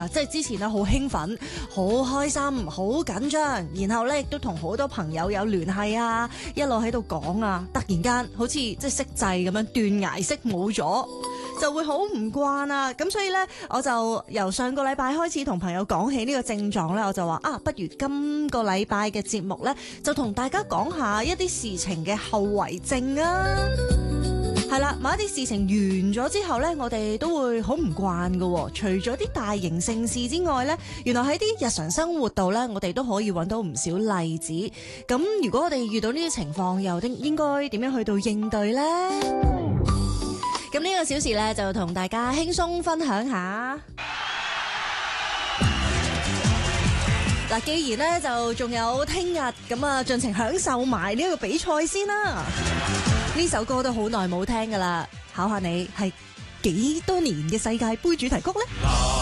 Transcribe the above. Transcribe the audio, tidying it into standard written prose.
即係之前咧好興奮、好開心、好緊張，然後咧亦都同好多朋友有聯繫啊，一路喺度講啊，突然間好似即係熄掣咁樣斷崖式冇咗，就會好唔慣啊！咁所以咧，我就由上個禮拜開始同朋友講起呢個症狀咧，我就話不如今個禮拜嘅節目咧，就同大家講下一啲事情嘅後遺症啊！係啦，某一啲事情完咗之後呢，我哋都會好唔慣㗎。除咗啲大型盛事之外呢，原來喺啲日常生活度呢，我哋都可以揾到唔少例子。咁如果我哋遇到呢啲情況，又應該點樣去到應對呢？咁呢個小時呢，就同大家輕鬆分享下。嗱，既然呢，就仲有聽日咁啊，盡情享受埋呢一個比賽先啦。呢首歌都好耐冇聽噶啦，考下你係幾多年嘅世界盃主題曲呢？